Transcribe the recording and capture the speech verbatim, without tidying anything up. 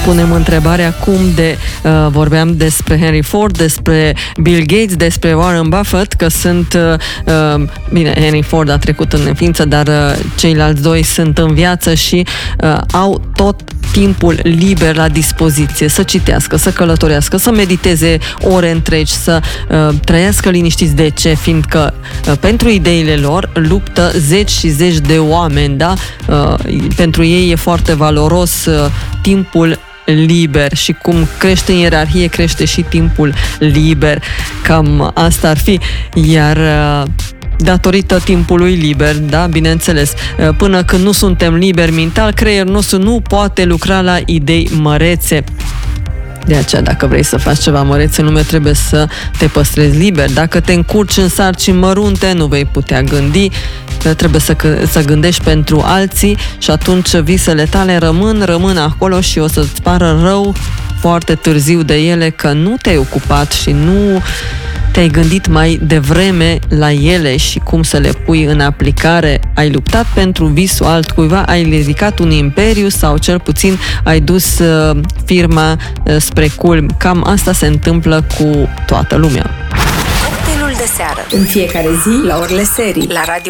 punem întrebarea cum de uh, vorbeam despre Henry Ford, despre Bill Gates, despre Warren Buffett, că sunt uh, bine, Henry Ford a trecut în neființă, dar uh, ceilalți doi sunt în viață și uh, au tot timpul liber la dispoziție să citească, să călătorească, să mediteze ore întregi, să uh, trăiască liniștiți. De ce? Fiindcă uh, pentru ideile lor luptă zeci și zeci de oameni, da? Uh, pentru ei e foarte valoros uh, timpul liber și cum crește în ierarhie, crește și timpul liber. Cam asta ar fi. Iar uh, datorită timpului liber, da, bineînțeles, până când nu suntem liberi mental, creierul nostru nu poate lucra la idei mărețe. De aceea, dacă vrei să faci ceva măreț în lume, trebuie să te păstrezi liber. Dacă te încurci în sarcini mărunte, nu vei putea gândi, trebuie să, să gândești pentru alții și atunci visele tale rămân, rămân acolo și o să-ți pară rău foarte târziu de ele că nu te-ai ocupat și nu te-ai gândit mai devreme la ele și cum să le pui în aplicare. Ai luptat pentru visul altcuiva, ai ridicat un imperiu sau cel puțin ai dus uh, firma uh, spre culmi. Cam asta se întâmplă cu toată lumea. Cocktailul de seară. În fiecare zi, la orele serii, la Radio